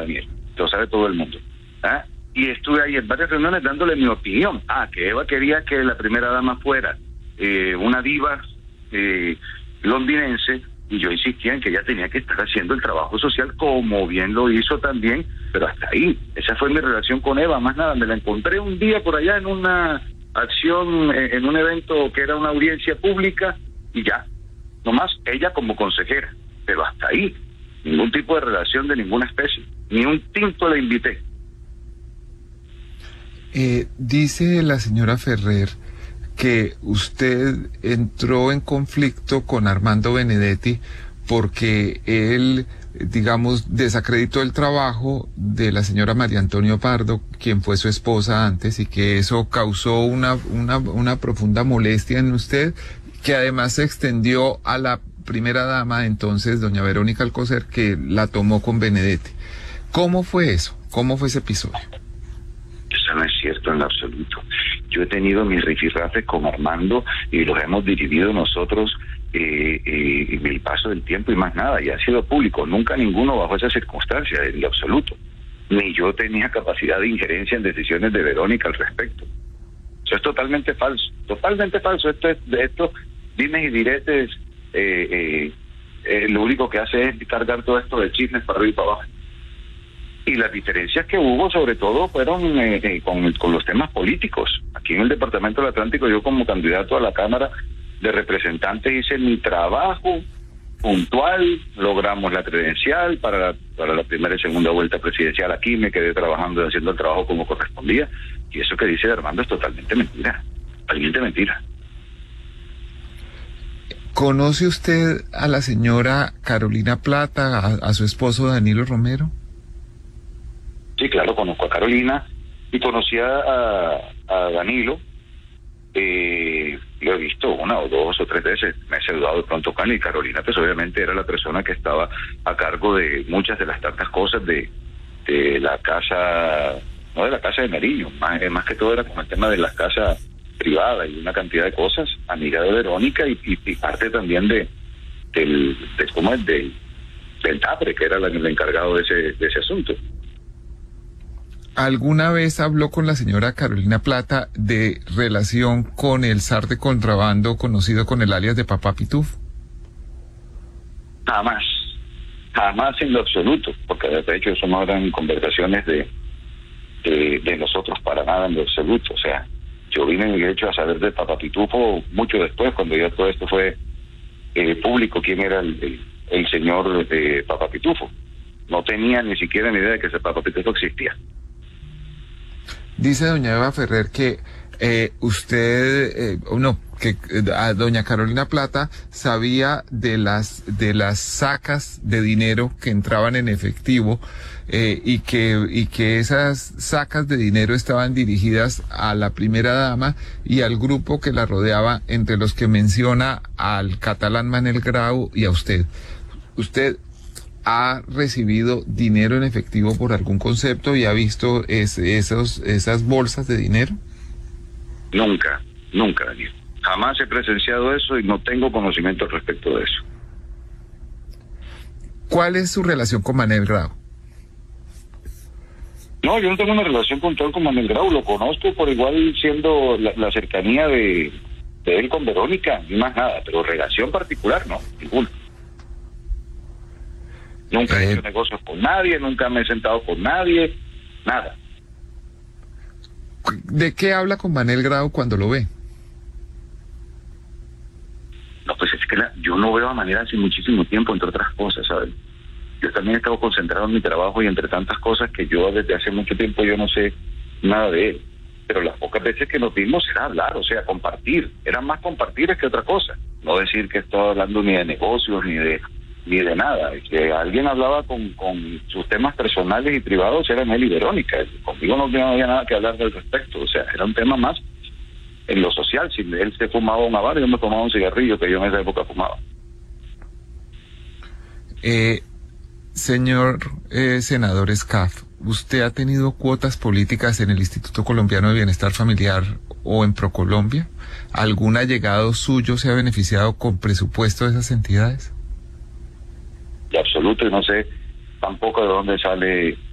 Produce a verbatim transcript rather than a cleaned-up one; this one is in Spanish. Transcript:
Daniel, lo sabe todo el mundo. ¿Ah? Y estuve ahí en varias reuniones dándole mi opinión. Ah, que Eva quería que la primera dama fuera eh, una diva eh, londinense, y yo insistía en que ella tenía que estar haciendo el trabajo social como bien lo hizo también, pero hasta ahí. Esa fue mi relación con Eva, más nada. Me la encontré un día por allá en una acción, en un evento que era una audiencia pública, y ya, nomás ella como consejera, pero hasta ahí. Ningún tipo de relación de ninguna especie, ni un tinto le invité. Eh, dice la señora Ferrer que usted entró en conflicto con Armando Benedetti porque él, digamos, desacreditó el trabajo de la señora María Antonio Pardo, quien fue su esposa antes, y que eso causó una, una, una profunda molestia en usted, que además se extendió a la primera dama entonces, doña Verónica Alcocer, que la tomó con Benedetti. ¿Cómo fue eso? ¿Cómo fue ese episodio? Eso no es cierto en lo absoluto. Yo he tenido mis rifirrafes con Armando y los hemos dividido nosotros eh, eh, en el paso del tiempo y más nada, y ha sido público. Nunca ninguno bajo esas circunstancias, en lo absoluto. Ni yo tenía capacidad de injerencia en decisiones de Verónica al respecto. Eso es totalmente falso, totalmente falso. Esto es, de esto, dimes y diretes, eh, eh, eh, lo único que hace es cargar todo esto de chismes para arriba y para abajo. Y las diferencias que hubo, sobre todo, fueron eh, eh, con, con los temas políticos. Aquí en el Departamento del Atlántico, yo como candidato a la Cámara de Representantes hice mi trabajo puntual, logramos la credencial para la, para la primera y segunda vuelta presidencial. Aquí me quedé trabajando y haciendo el trabajo como correspondía. Y eso que dice Armando es totalmente mentira, totalmente mentira. ¿Conoce usted a la señora Carolina Plata, a, a su esposo Danilo Romero? Sí, claro, conozco a Carolina y conocía a, a Danilo. Eh, lo he visto una o dos o tres veces, me he saludado de pronto con él, y Carolina pues obviamente era la persona que estaba a cargo de muchas de las tantas cosas de, de la casa, no de la casa de Nariño, más, más que todo era como el tema de las casas privadas y una cantidad de cosas, amiga de Verónica y, y, y parte también de del, de, ¿cómo es? del, del TAPRE, que era la, el encargado de ese, de ese asunto. ¿Alguna vez habló con la señora Carolina Plata de relación con el zar de contrabando conocido con el alias de Papá Pitufo? Jamás, jamás en lo absoluto, porque de hecho eso no eran conversaciones de, de, de nosotros para nada en lo absoluto. O sea, yo vine de hecho a saber de Papá Pitufo mucho después, cuando ya todo esto fue eh, público, quién era el, el, el señor de Papá Pitufo. No tenía ni siquiera ni idea de que ese Papá Pitufo existía. Dice doña Eva Ferrer que eh, usted, eh, no, que eh, a doña Carolina Plata sabía de las de las sacas de dinero que entraban en efectivo eh, y que y que esas sacas de dinero estaban dirigidas a la primera dama y al grupo que la rodeaba, entre los que menciona al catalán Manel Grau y a usted. ¿Usted ha recibido dinero en efectivo por algún concepto y ha visto es, esos, esas bolsas de dinero? Nunca, nunca, Daniel. Jamás he presenciado eso y no tengo conocimiento al respecto de eso. ¿Cuál es su relación con Manel Grau? No, yo no tengo una relación puntual con Manel Grau, lo conozco por igual siendo la, la cercanía de, de él con Verónica, ni más nada, pero relación particular no, ninguna. Nunca he hecho negocios con nadie, nunca me he sentado con nadie, nada. ¿De qué habla con Manel Grau cuando lo ve? No, pues es que la, yo no veo a Manel hace muchísimo tiempo, entre otras cosas, ¿sabes? Yo también he estado concentrado en mi trabajo y entre tantas cosas que yo desde hace mucho tiempo yo no sé nada de él. Pero las pocas veces que nos vimos era hablar, o sea, compartir. Era más compartir que otra cosa. No decir que estaba hablando ni de negocios, ni de ni de nada. Que alguien hablaba con, con sus temas personales y privados eran él y Verónica. Conmigo no había nada que hablar al respecto. O sea, era un tema más en lo social. Si él se fumaba un habano, yo me tomaba un cigarrillo que yo en esa época fumaba. Eh, señor eh, senador Scaf, ¿usted ha tenido cuotas políticas en el Instituto Colombiano de Bienestar Familiar o en Procolombia? ¿Algún allegado suyo se ha beneficiado con presupuesto de esas entidades? De absoluto, y no sé tampoco de dónde sale